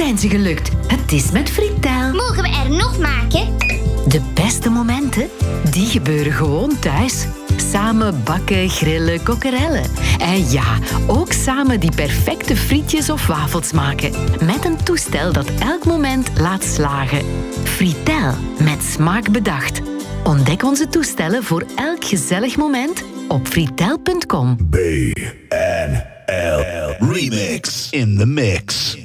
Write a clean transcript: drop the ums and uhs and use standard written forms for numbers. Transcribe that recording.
zijn ze gelukt. Het is met Fritel. Mogen we er nog maken? De beste momenten, die gebeuren gewoon thuis. Samen bakken, grillen, kokkerellen. En ja, ook samen die perfecte frietjes of wafels maken. Met een toestel dat elk moment laat slagen. Fritel, met smaak bedacht. Ontdek onze toestellen voor elk gezellig moment op fritel.com. BNL Remix in the mix.